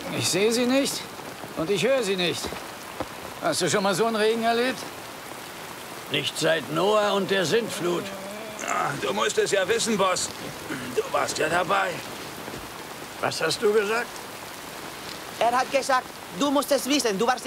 Ich sehe sie nicht und ich höre sie nicht. Hast du schon mal so einen Regen erlebt? Nicht seit Noah und der Sintflut. Ja, du musst es ja wissen, Boss. Du warst ja dabei. Was hast du gesagt? Er hat gesagt, du musst es wissen, du warst